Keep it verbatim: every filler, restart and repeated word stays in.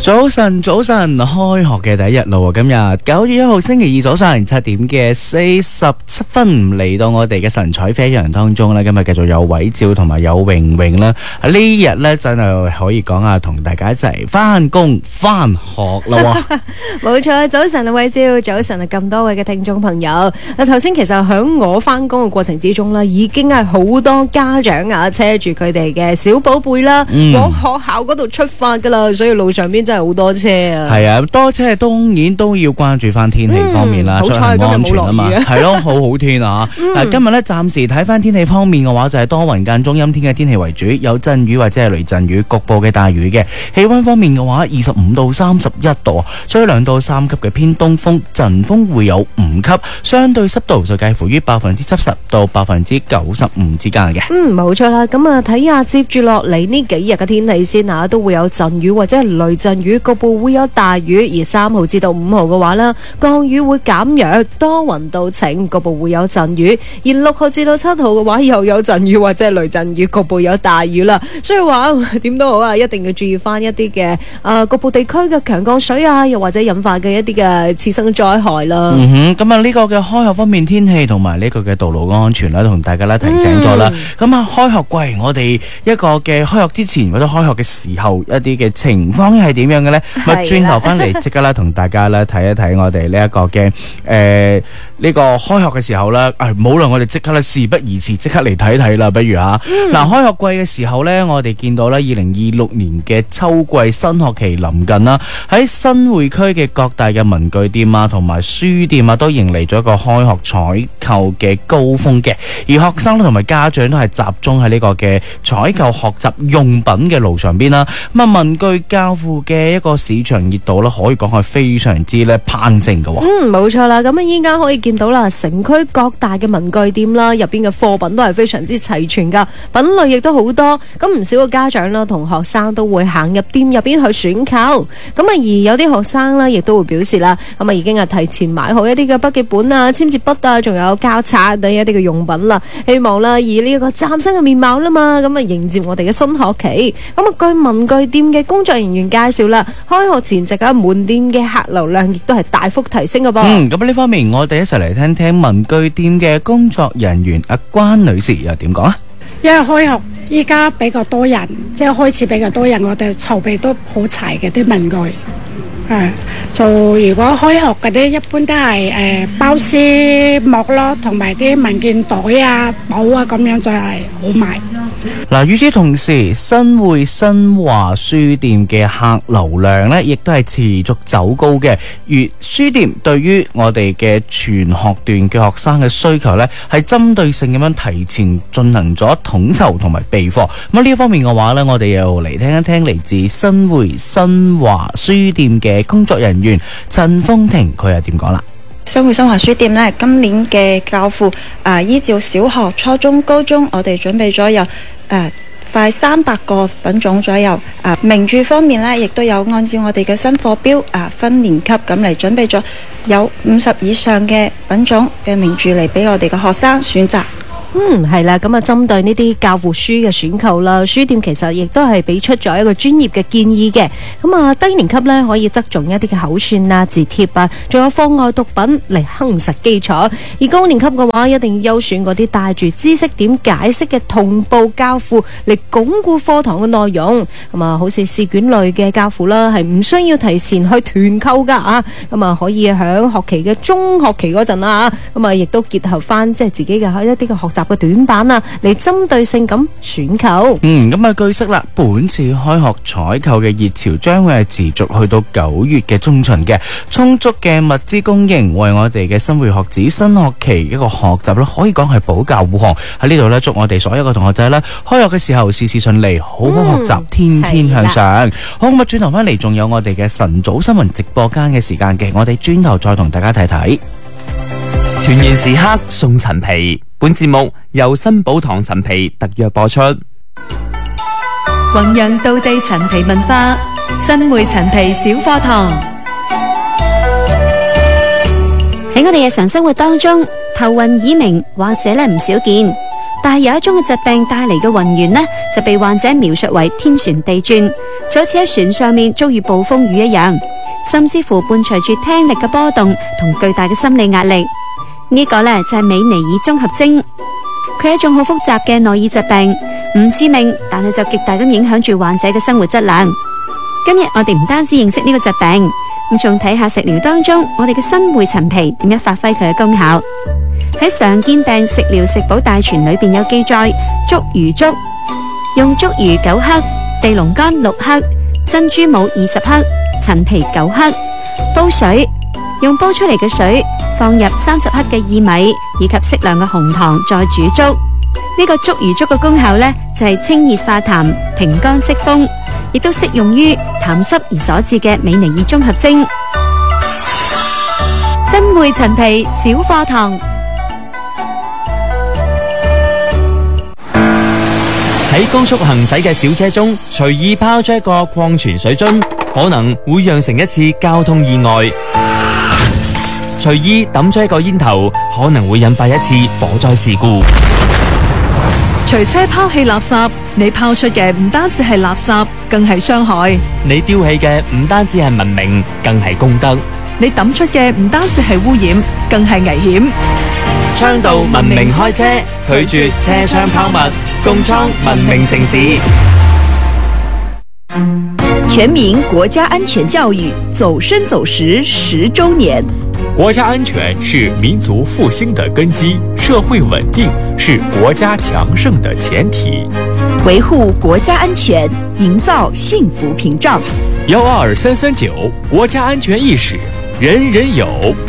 早晨，早晨，開學嘅第一日咯，今日九月一號星期二早上七點嘅四十七分嚟到我哋嘅神采飛揚當中咧，今日繼續有偉照同埋有榮榮啦。呢日咧真係可以講下同大家一齊翻工翻學啦。 冇錯，早晨啊偉照，早晨啊咁多位嘅聽眾朋友。啊頭先其實響我翻工嘅過程之中啦，已經係好多家長啊車住佢哋嘅小寶貝啦， 嗯、 往學校嗰度出發噶啦，所以路上邊真係好多車啊！ 係啊，多車當然都要關注翻天氣方面啦，出行安全啊嘛，係咯，好好天啊！嗱、嗯，今日咧暫時睇翻天氣方面嘅話，就係、是、多雲間中陰天嘅天氣為主，有陣雨或者係雷陣雨，局部嘅大雨嘅。氣溫方面嘅話，二十五到三十一度，吹兩到三級嘅偏東風，陣風會有五級，相對濕度就介乎於百分之七十到百分之九十五之間嘅。 嗯，冇錯啦。咁啊，睇下接住落嚟呢幾日嘅天氣先啊，都會有陣雨或者係雷陣雨，局部會有大雨。而三號至到五號嘅話呢，降雨會減弱，多雲到晴，局部會有陣雨。而六號至到七號嘅話，又有陣雨或者係雷陣雨，局部有大雨啦。所以話點都好啊，一定要注意翻一啲嘅誒局部地區嘅強降水啊，又或者引發嘅一啲嘅次生災害啦。 嗯哼，咁啊呢個嘅開學方面天氣同埋呢個嘅道路安全啦，同大家咧提醒咗啦。咁啊、嗯、開學季我哋一個嘅開學之前或者開學嘅時候一啲嘅情況係點樣嘅咧？咪轉頭翻嚟即刻啦，同大家咧睇一睇我哋呢一個嘅誒呢個開學嘅時候咧，誒冇啦，我哋即刻咧事不宜遲，即刻嚟睇睇啦，不如吓嗱、嗯、開學季嘅時候咧，我哋見到咧二零二六年嘅秋季新學期臨近啦，喺新會區嘅各大嘅文具店啊，同埋書店啊，都迎嚟咗一個開學採購嘅高峰嘅，而學生同埋家長都係集中喺呢個嘅採購學習用品嘅路上邊啦。咁啊，文具教輔嘅一個市場熱度咧，可以講係非常之咧攀升嘅。 嗯，冇錯啦。咁啊，依家可以見到啦，城區各大嘅文具店啦，入邊嘅貨品都係非常之齊全噶，品類亦都好多。咁唔少嘅家長啦，同學生都會行入店入邊去選購。咁啊，而有啲學生咧，亦都會表示啦，咁啊，已經係提前買好一啲嘅筆記本啊、簽字筆啊，仲有膠擦等一啲嘅用品啦。希望啦，以呢一個嶄新嘅面貌啦嘛，咁啊迎接我哋嘅新學期。咁啊，據文具店嘅工作人員介紹啦，開學前夕嘅門店嘅客流量亦都係大幅提升嘅噃。 嗯，咁呢方面我哋一齊嚟聽聽文具店嘅工作人員阿關女士又點講啊？ 因為開學依家比較多人，即係開始比較多人，我哋籌備都好齊嘅啲文具。誒，就如果開學嗰啲，一般都係誒包絲膜咯，同埋啲文件袋啊、簿啊咁樣就係好賣。 嗱，與此同時，新會新華書店嘅客流量呢，亦都係持續走高嘅。而書店對於我哋嘅全學段嘅學生嘅需求呢，係針對性咁樣提前進行咗統籌同埋備課。咁呢一方面嘅話呢，我哋又嚟聽一聽嚟自新會新華書店嘅工作人員陳鳳婷，佢又點講啦？ 新會新華書店呢，今年嘅教輔啊，依照小學、初中、高中，我哋準備咗有誒、啊、快三百個品種左右。啊，名著方面呢，亦都有按照我哋嘅新課標啊分年級咁嚟準備咗有五十以上嘅品種嘅名著嚟俾我哋嘅學生選擇。 嗯，係啦，咁啊，針對呢啲教輔書嘅選購啦，書店其實亦都係俾出咗一個專業嘅建議嘅。咁啊，低年級呢，可以側重一啲嘅口算啊、字帖啊，仲有課外讀品嚟夯實基礎。而高年級嘅話，一定要優選嗰啲帶住知識點解釋嘅同步教輔嚟鞏固課堂嘅內容。咁啊，好似試卷類嘅教輔啦，係唔需要提前去團購噶啊。咁啊，可以喺學期嘅中學期嗰陣啊，咁啊，亦都結合翻即係自己嘅一啲嘅學習嘅短板啊，嚟針對性咁選購。 嗯，咁啊，據悉啦，本次開學採購嘅熱潮將會係持續去到九月嘅中旬嘅，充足嘅物資供應，為我哋嘅新會學子新學期一個學習咧，可以講係保駕護航。喺呢度咧，祝我哋所有嘅同學仔咧，開學嘅時候事事順利，好好學習，嗯、天天向上。好，咁啊，轉頭翻嚟，仲有我哋嘅晨早新聞直播間嘅時間嘅，我哋轉頭再同大家睇睇。 團圓時刻送陳皮，本節目由新寶堂陳皮特約播出。 弘揚道地陳皮文化，新會陳皮小課堂。 喺我哋日常生活當中，頭暈耳鳴或者咧唔少見。 但係有一種嘅疾病帶嚟嘅暈眩呢，就被患者描述為天旋地轉，就好似喺船上面遭遇暴風雨一樣，甚至乎伴隨住聽力嘅波動同巨大嘅心理壓力。呢、這個呢，就係美尼爾綜合徵，佢係一種好複雜嘅內耳疾病，唔致命，但係就極大咁影響住患者嘅生活質量。今日我哋唔單止認識呢個疾病，咁仲睇下食療當中我哋嘅新會陳皮點樣發揮佢嘅功效。喺常見病食療食譜大全裏邊有記載，竹魚粥用竹魚九克、地龍乾六克、珍珠母二十克、陳皮九克，煲水，用煲出嚟嘅水放入三十克嘅薏米以及適量嘅紅糖，再煮粥。呢、這個竹魚粥嘅功效呢，就係、是、清熱化痰、平肝息風，亦都適用於痰濕而所致嘅美尼爾綜合徵。 新會陳皮小課堂。 喺高速行駛嘅小車中，隨意拋出一個礦泉水樽，可能會釀成一次交通意外；隨意抌出一個煙頭，可能會引發一次火災事故。 隨車拋棄垃圾，你拋出嘅唔單止係垃圾，更係傷害； 你丟棄嘅唔單止係文明，更係公德； 你抌出嘅唔單止係污染，更係危險。 倡導文明開車，拒絕車窗拋物，共創文明城市。 全民國家安全教育走深走實十周年。 國家安全是民族復興的根基，社會穩定是國家強盛的前提。 維護國家安全，營造幸福屏障。 幺二三三九，國家安全意識人人有。